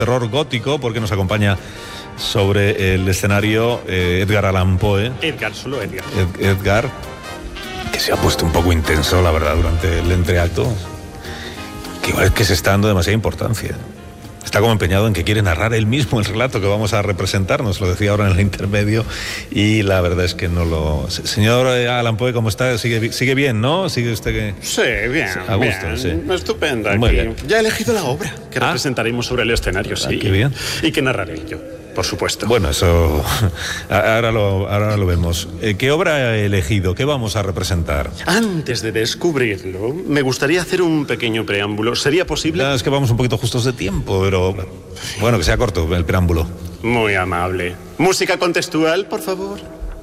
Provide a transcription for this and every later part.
Terror gótico, porque nos acompaña sobre el escenario Edgar Allan Poe. Solo Edgar. Edgar, que se ha puesto un poco intenso, la verdad, durante el entreacto. Que igual es que se está dando demasiada importancia. Está como empeñado en que quiere narrar él mismo el relato que vamos a representar, nos lo decía ahora en el intermedio, y la verdad es que no lo... Señor Allan Poe, ¿cómo está? ¿Sigue bien, no? ¿Sigue usted que...? Sí, bien, a gusto, bien. Sí. Estupenda. Muy bien. Ya he elegido la obra que representaremos sobre el escenario, sí. Qué bien. Y que narraré yo, por supuesto. Bueno, eso... ahora lo vemos. ¿Qué obra he elegido? ¿Qué vamos a representar? Antes de descubrirlo, me gustaría hacer un pequeño preámbulo. ¿Sería posible? Es que vamos un poquito justos de tiempo, pero... Bueno, que sea corto el preámbulo. Muy amable. Música contextual, por favor.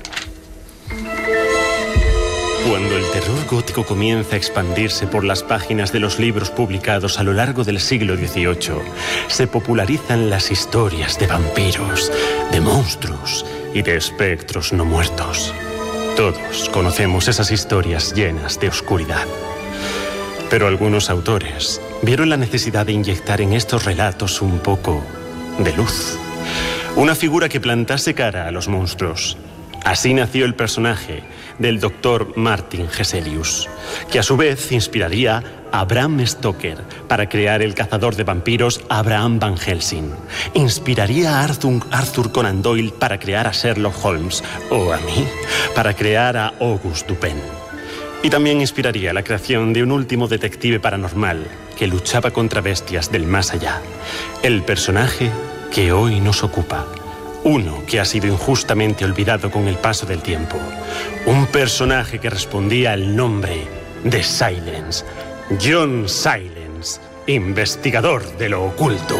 Cuando el terror gótico comienza a expandirse por las páginas de los libros publicados a lo largo del siglo XVIII, se popularizan las historias de vampiros, de monstruos y de espectros no muertos. Todos conocemos esas historias llenas de oscuridad. Pero algunos autores vieron la necesidad de inyectar en estos relatos un poco de luz. Una figura que plantase cara a los monstruos. Así nació el personaje del Dr. Martin Hesselius, que a su vez inspiraría a Bram Stoker para crear el cazador de vampiros Abraham Van Helsing. Inspiraría a Arthur Conan Doyle para crear a Sherlock Holmes, o a mí, para crear a Auguste Dupin. Y también inspiraría la creación de un último detective paranormal que luchaba contra bestias del más allá. El personaje que hoy nos ocupa. Uno que ha sido injustamente olvidado con el paso del tiempo. Un personaje que respondía al nombre de Silence. John Silence, investigador de lo oculto.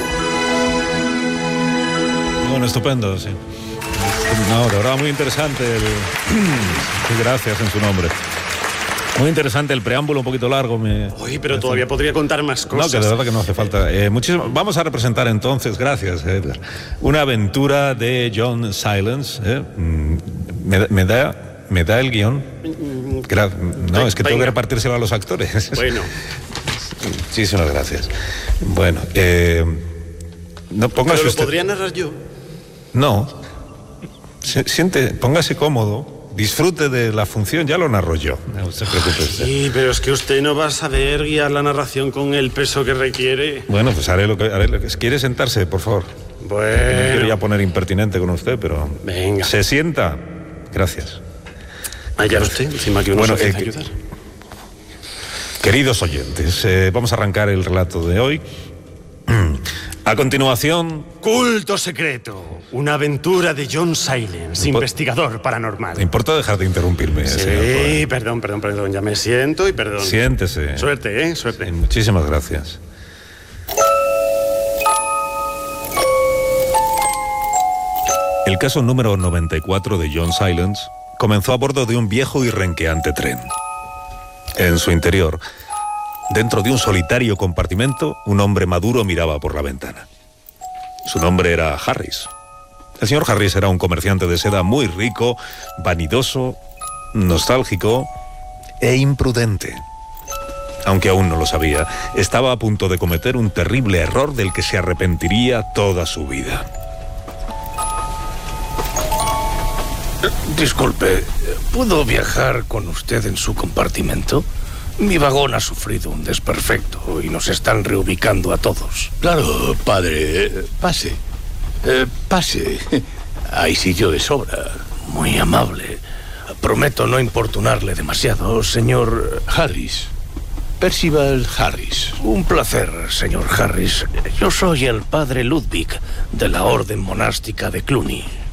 Bueno, estupendo, sí. No, de verdad, muy interesante. Gracias en su nombre. Muy interesante el preámbulo, un poquito largo. Uy, pero todavía podría contar más cosas. No, que de verdad que no hace falta. Vamos a representar entonces, gracias, Edgar, una aventura de John Silence. ¿Me da el guión? No, es que tengo que repartírselo a los actores. Bueno. Muchísimas gracias. Bueno, no, póngase ¿Pero usted... lo podría narrar yo? No. Póngase cómodo. Disfrute de la función, ya lo narro yo. No se preocupe usted. Sí, pero es que usted no va a saber guiar la narración con el peso que requiere. Bueno, pues haré lo que... ¿Quiere sentarse, por favor? Bueno. No quiero ya poner impertinente con usted, pero... Venga. ¿Se sienta? Gracias. Allá usted, encima que uno se ofrece a ayudar. Queridos oyentes, vamos a arrancar el relato de hoy. A continuación... Culto secreto. Una aventura de John Silence, investigador paranormal. ¿Te importa dejar de interrumpirme? Sí, perdón. Ya me siento y perdón. Siéntese. Suerte, suerte. Sí, muchísimas gracias. El caso número 94 de John Silence comenzó a bordo de un viejo y renqueante tren. En su interior, dentro de un solitario compartimento, un hombre maduro miraba por la ventana. Su nombre era Harris. El señor Harris era un comerciante de seda muy rico, vanidoso, nostálgico e imprudente. Aunque aún no lo sabía, estaba a punto de cometer un terrible error del que se arrepentiría toda su vida. Disculpe, ¿puedo viajar con usted en su compartimento? Mi vagón ha sufrido un desperfecto y nos están reubicando a todos. Claro, padre. Pase. Pase. Hay sitio de sobra. Muy amable. Prometo no importunarle demasiado, señor Harris. Percival Harris. Un placer, señor Harris. Yo soy el padre Ludwig, de la Orden Monástica de Cluny.